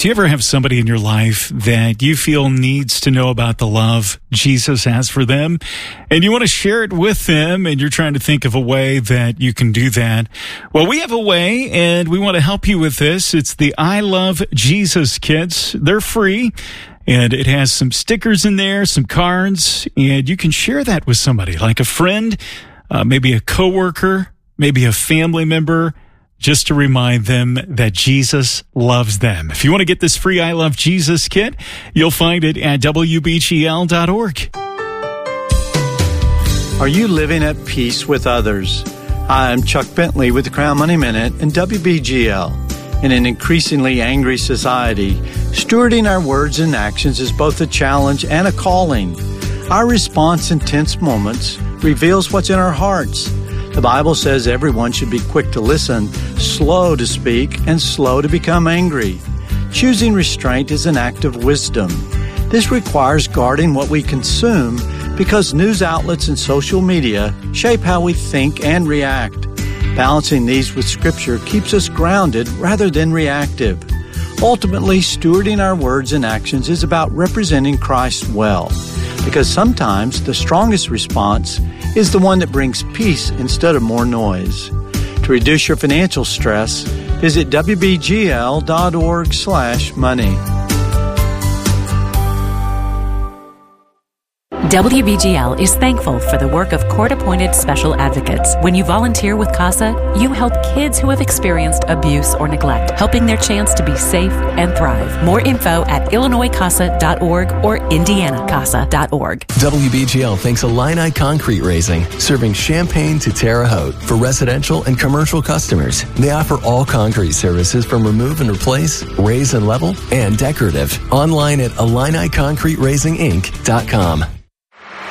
Do you ever have somebody in your life that you feel needs to know about the love Jesus has for them, and you want to share it with them, and you're trying to think of a way that you can do that? Well, we have a way, and we want to help you with this. It's the I Love Jesus kits. They're free, and it has some stickers in there, some cards, and you can share that with somebody, like a friend, maybe a coworker, maybe a family member, just to remind them that Jesus loves them. If you want to get this free I Love Jesus kit, you'll find it at WBGL.org. Are you living at peace with others? Hi, I'm Chuck Bentley with the Crown Money Minute and WBGL. In an increasingly angry society, stewarding our words and actions is both a challenge and a calling. Our response in tense moments reveals what's in our hearts. The Bible says everyone should be quick to listen, slow to speak, and slow to become angry. Choosing restraint is an act of wisdom. This requires guarding what we consume because news outlets and social media shape how we think and react. Balancing these with Scripture keeps us grounded rather than reactive. Ultimately, stewarding our words and actions is about representing Christ well, because sometimes the strongest response is the one that brings peace instead of more noise. To reduce your financial stress, visit WBGL.org/money. WBGL is thankful for the work of court-appointed special advocates. When you volunteer with CASA, you help kids who have experienced abuse or neglect, helping their chance to be safe and thrive. More info at IllinoisCASA.org or IndianaCASA.org. WBGL thanks Illini Concrete Raising, serving Champaign to Terre Haute for residential and commercial customers. They offer all concrete services from remove and replace, raise and level, and decorative. Online at IlliniConcreteRaisingInc.com.